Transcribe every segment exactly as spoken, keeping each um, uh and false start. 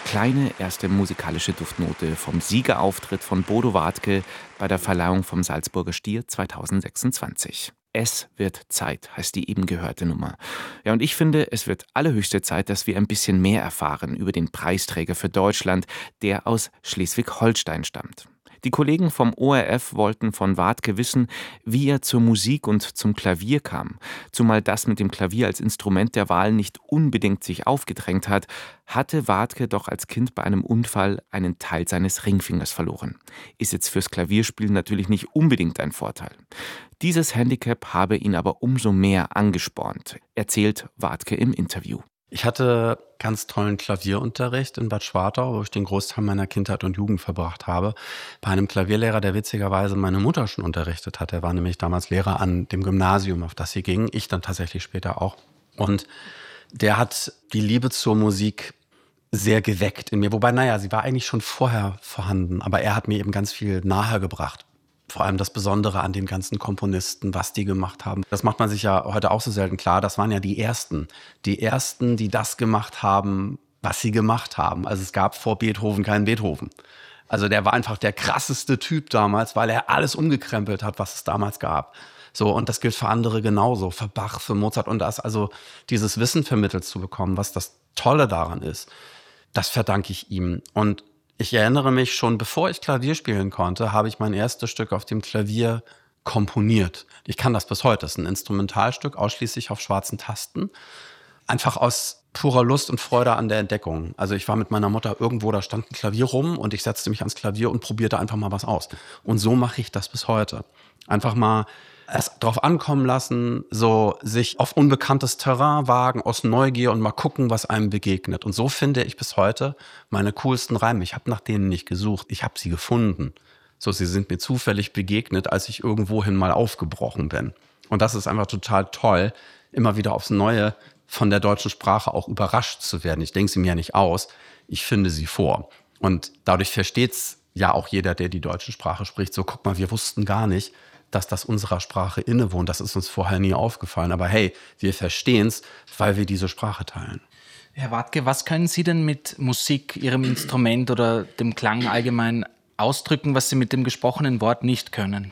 kleine erste musikalische Duftnote vom Siegerauftritt von Bodo Wartke bei der Verleihung vom Salzburger Stier zweitausendsechsundzwanzig. Es wird Zeit, heißt die eben gehörte Nummer. Ja, und ich finde, es wird allerhöchste Zeit, dass wir ein bisschen mehr erfahren über den Preisträger für Deutschland, der aus Schleswig-Holstein stammt. Die Kollegen vom O R F wollten von Wartke wissen, wie er zur Musik und zum Klavier kam. Zumal das mit dem Klavier als Instrument der Wahl nicht unbedingt sich aufgedrängt hat, hatte Wartke doch als Kind bei einem Unfall einen Teil seines Ringfingers verloren. Ist jetzt fürs Klavierspielen natürlich nicht unbedingt ein Vorteil. Dieses Handicap habe ihn aber umso mehr angespornt, erzählt Wartke im Interview. Ich hatte ganz tollen Klavierunterricht in Bad Schwartau, wo ich den Großteil meiner Kindheit und Jugend verbracht habe. Bei einem Klavierlehrer, der witzigerweise meine Mutter schon unterrichtet hat. Er war nämlich damals Lehrer an dem Gymnasium, auf das sie ging. Ich dann tatsächlich später auch. Und der hat die Liebe zur Musik sehr geweckt in mir. Wobei, naja, sie war eigentlich schon vorher vorhanden. Aber er hat mir eben ganz viel nahegebracht. Vor allem das Besondere an den ganzen Komponisten, was die gemacht haben. Das macht man sich ja heute auch so selten klar. Das waren ja die Ersten. Die Ersten, die das gemacht haben, was sie gemacht haben. Also es gab vor Beethoven keinen Beethoven. Also der war einfach der krasseste Typ damals, weil er alles umgekrempelt hat, was es damals gab. So, und das gilt für andere genauso, für Bach, für Mozart. Und das, also dieses Wissen vermittelt zu bekommen, was das Tolle daran ist, das verdanke ich ihm. Und ich erinnere mich, schon bevor ich Klavier spielen konnte, habe ich mein erstes Stück auf dem Klavier komponiert. Ich kann das bis heute. Das ist ein Instrumentalstück, ausschließlich auf schwarzen Tasten. Einfach aus purer Lust und Freude an der Entdeckung. Also ich war mit meiner Mutter irgendwo, da stand ein Klavier rum und ich setzte mich ans Klavier und probierte einfach mal was aus. Und so mache ich das bis heute. Einfach mal es drauf ankommen lassen, so sich auf unbekanntes Terrain wagen, aus Neugier und mal gucken, was einem begegnet. Und so finde ich bis heute meine coolsten Reime. Ich habe nach denen nicht gesucht, ich habe sie gefunden. So, sie sind mir zufällig begegnet, als ich irgendwohin mal aufgebrochen bin. Und das ist einfach total toll, immer wieder aufs Neue von der deutschen Sprache auch überrascht zu werden. Ich denke sie mir ja nicht aus, ich finde sie vor. Und dadurch versteht's ja auch jeder, der die deutsche Sprache spricht. So, guck mal, wir wussten gar nicht, dass das unserer Sprache innewohnt. Das ist uns vorher nie aufgefallen. Aber hey, wir verstehen es, weil wir diese Sprache teilen. Herr Wartke, was können Sie denn mit Musik, Ihrem Instrument oder dem Klang allgemein ausdrücken, was Sie mit dem gesprochenen Wort nicht können?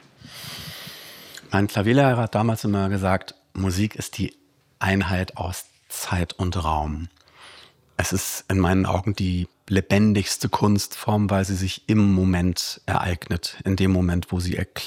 Mein Klavierlehrer hat damals immer gesagt, Musik ist die Einheit aus Zeit und Raum. Es ist in meinen Augen die lebendigste Kunstform, weil sie sich im Moment ereignet. In dem Moment, wo sie